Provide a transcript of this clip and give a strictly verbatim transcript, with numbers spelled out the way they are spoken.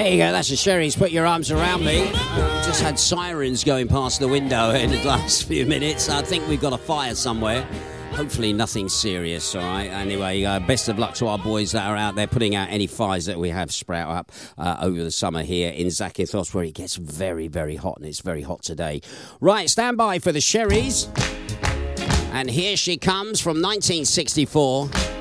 There you go, that's the Sherry's Put Your Arms Around Me. Uh, just had sirens going past the window in the last few minutes. I think we've got a fire somewhere. Hopefully nothing serious, all right? Anyway, uh, best of luck to our boys that are out there putting out any fires that we have sprout up uh, over the summer here in Zakynthos, where it gets very, very hot, and it's very hot today. Right, stand by for the Sherry's. And here she comes from nineteen sixty-four.